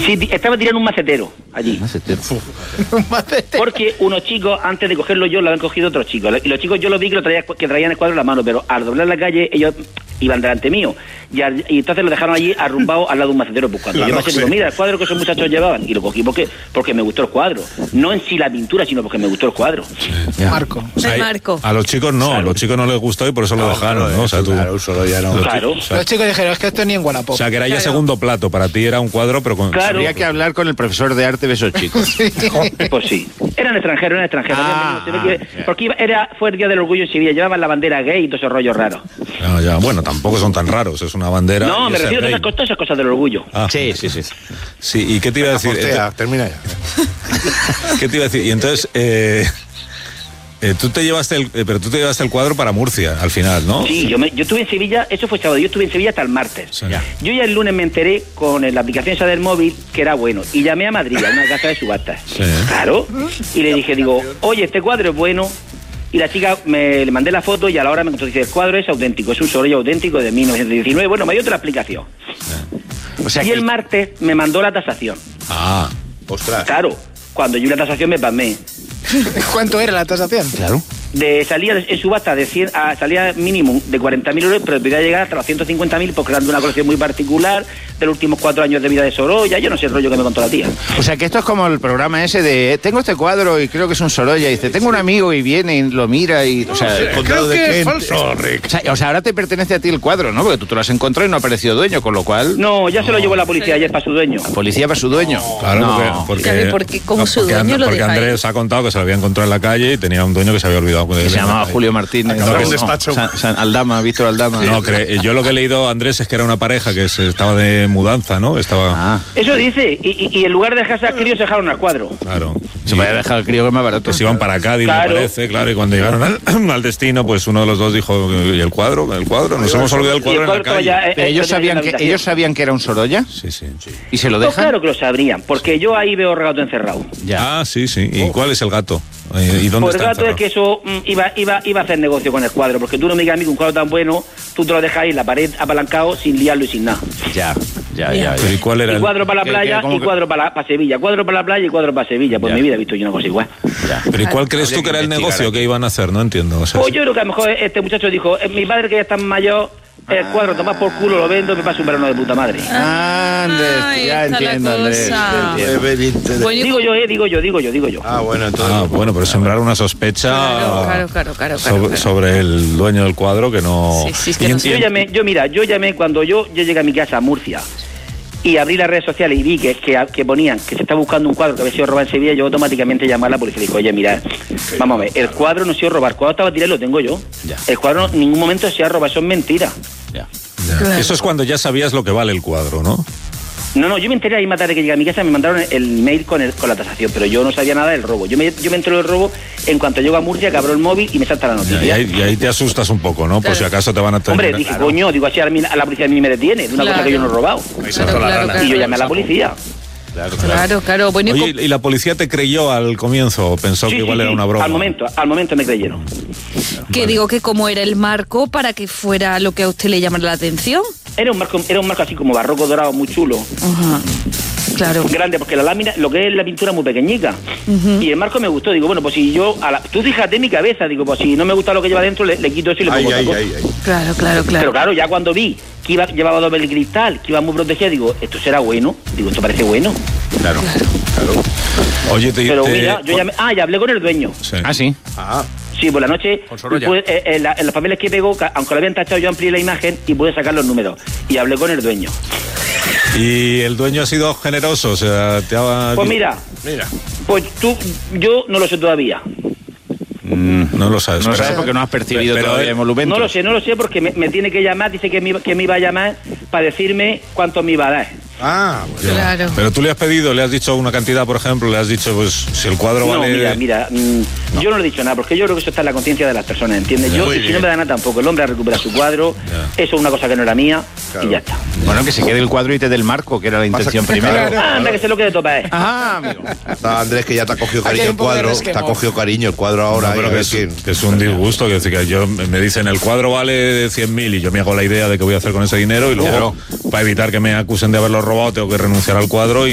Sí, estaba tirando un macetero allí. Un macetero. Porque unos chicos, antes de cogerlo yo, lo habían cogido otros chicos. Y los chicos yo los vi que traían el cuadro en la mano, pero al doblar la calle, ellos iban delante mío. Y entonces lo dejaron allí arrumbado al lado de un macetero buscando. Yo pasé y digo, mira, el cuadro que esos muchachos llevaban. Y lo cogí porque me gustó el cuadro. No en sí la pintura, sino porque me gustó el cuadro. Ya. Marco. O sea, Marco. A los chicos no, a los chicos no les gustó y por eso lo dejaron, ¿no? O sea, tú... Claro, solo ya no. Claro. O sea, Los chicos dijeron, es que esto ni en Wallapop. o sea, que era ya segundo plato, para ti era un cuadro, pero con... Claro. Habría que hablar con el profesor de arte de esos chicos. Pues sí. Eran extranjeros. Ah, Porque fue el Día del Orgullo en Sevilla. Llevaban la bandera gay y todos esos rollos raros. Ya, bueno, tampoco son tan raros, es una bandera... No, y me es el refiero a rey. todas esas cosas del orgullo. Ah, Sí. sí, ¿y qué te iba a decir? Hostia, termina ya. ¿Qué te iba a decir? Y entonces, tú te llevaste el cuadro para Murcia, al final, ¿no? Sí, yo estuve en Sevilla, eso fue sábado, yo estuve en Sevilla hasta el martes. Sí. Yo ya el lunes me enteré con la aplicación esa del móvil que era bueno. Y llamé a Madrid, a una casa de subastas. Sí. Claro. Y le dije, oye, este cuadro es bueno. Y la chica le mandé la foto y a la hora me contó, dice, el cuadro es auténtico, es un Sorolla auténtico de 1919. Bueno, me dio otra explicación. O sea, Y el martes me mandó la tasación. Ah, Ostras. Claro, cuando yo vi la tasación me pasmé. ¿Cuánto era la tasación? Claro. Salía en subasta de 100 salía mínimo de 40.000 euros, pero podía llegar hasta los 150.000 porque eran de una colección muy particular de los últimos 4 años de vida de Sorolla. Yo no sé el rollo que me contó la tía. O sea, que esto es como el programa ese de tengo este cuadro y creo que es un Sorolla. Y dice, tengo un amigo y viene y lo mira y... O sea, Creo que es falso, Rick. o sea, ahora te pertenece a ti el cuadro, ¿no? Porque tú te lo has encontrado y no ha aparecido dueño, con lo cual... No, ya se lo llevó la policía ayer para su dueño. Policía para su dueño. claro, No. porque Porque como su dueño lo porque deja ahí. Andrés ha contado que se lo había encontrado en la calle y tenía un dueño que se había olvidado de Que él. se llamaba Julio Martínez. Acabó No, en despacho. Aldama, Víctor Aldama. No, yo lo que he leído, Andrés, es que era una pareja que estaba de mudanza, ¿no? Estaba... Ah, Eso dice, y en lugar de dejarse al crío se dejaron al cuadro. Claro. se vaya a dejar el crío que es más barato. Que se iban para Cádiz, Claro. me parece, claro, y cuando llegaron al destino, pues uno de los dos dijo, ¿y el cuadro? Nos hemos olvidado el Y el cuadro en la cuadro estaba calle. ya, Pero ellos tenía en la habitación. sabían que era un Sorolla Sí. y se lo Pues dejan. claro que lo sabrían, porque yo ahí veo regato encerrado. Ya. Ah, sí. ¿Y cuál es el gato? ¿Y dónde Pues el está gato es encerrado? que eso iba a hacer negocio con el cuadro, porque tú no me digas a mí que un cuadro tan bueno, tú te lo dejas ahí en la pared apalancado sin liarlo y sin nada. Ya. Pero ¿y cuál era Y el...? cuadro para la ¿Qué- playa cómo y que- cuadro para Sevilla. Cuadro para la playa y cuadro para Sevilla. Pues Ya. en mi vida he visto yo una cosa igual. ¿Pero y cuál crees tú que era el investigar negocio aquí. que iban a hacer? No entiendo. O sea, Pues yo creo que a lo mejor este muchacho dijo, mi padre que ya está mayor, el cuadro tomás por culo, lo vendo, me pasa un verano de puta madre. Andrés, Ay, ya está la entiendo, Andrés. cosa. ya entiendo. Bueno, Digo yo. Ah, bueno, entonces... bueno, pero sembrar una sospecha Claro. sobre el dueño del cuadro que no... Sí, es que Y no en- sé. Yo llamé cuando yo llegué a mi casa a Murcia y abrí las redes sociales y vi que ponían que se está buscando un cuadro que había sido robado en Sevilla. Yo automáticamente llamé a la policía y dije, oye, mira, vamos a ver, el cuadro no se ha sido robado, el cuadro estaba tirado y lo tengo yo. Ya. El cuadro en ningún momento se ha robado, eso es mentira. Ya. Ya. Claro. Eso es cuando ya sabías lo que vale el cuadro, ¿no? No, yo me enteré ahí más tarde que llegué a mi casa, me mandaron el mail con la tasación, pero yo no sabía nada del robo. Yo me entero del robo en cuanto llego a Murcia, que abro el móvil y me salta la Y noticia. ahí te asustas un poco, ¿no? Por Claro. si acaso te van a tener... Hombre, dije, coño, digo así, a la policía a mí me detiene, de una cosa que yo no he robado. Claro. Y yo llamé a la policía. Claro. Bueno, Oye, ¿y la policía te creyó al comienzo o pensó que igual era una broma? Al momento me creyeron. que digo que cómo era el marco para que fuera lo que a usted le llamara la atención. Era un marco así como barroco dorado, muy chulo. Ajá. Claro. Grande, porque la lámina, lo que es la pintura es muy pequeñica. Y el marco me gustó. Digo, bueno, pues si yo... tú fíjate en mi cabeza, digo, pues si no me gusta lo que lleva dentro, le quito eso y le pongo otra cosa. Claro. Pero claro, ya cuando vi que llevaba doble cristal, que iba muy protegido, digo, esto será bueno. Digo, esto parece bueno. Claro. Oye, Pero mira, yo llamé... ya hablé con el dueño. Sí. Ah, sí. Sí, por la noche, Sorolla. en los papeles que pegó, aunque lo habían tachado, yo amplié la imagen y pude sacar los números. Y hablé con el dueño. ¿Y el dueño ha sido generoso? O sea, te ha... Pues mira, pues yo no lo sé todavía. No lo sabes. No pero- sabes porque no has percibido pero- todavía emolumentos. No lo sé porque me tiene que llamar, dice que me iba a llamar para decirme cuánto me iba a dar. Ah, bueno. Claro. Pero tú le has pedido, le has dicho una cantidad, por ejemplo, le has dicho, pues, si el cuadro No, vale... mira, yo no le he dicho nada, porque yo creo que eso está en la conciencia de las personas, ¿entiendes? Yo, muy y si bien. no me da nada tampoco, el hombre ha recuperado su cuadro, eso es una cosa que no era mía, y ya está. Bueno, que se quede el cuadro y te dé el marco, que era la intención primero. Anda, que sé lo que de topa es. Ah, amigo. Está Andrés, que ya te ha cogido Aquí cariño hay el un poco de cuadro. resquemor. Te ha cogido cariño el cuadro ahora. No, pero a que ver es, quién. que es un disgusto, que yo me dicen el cuadro vale 100.000 y yo me hago la idea de qué voy a hacer con ese dinero y luego, para evitar que me acusen de haberlo robado, tengo que renunciar al cuadro y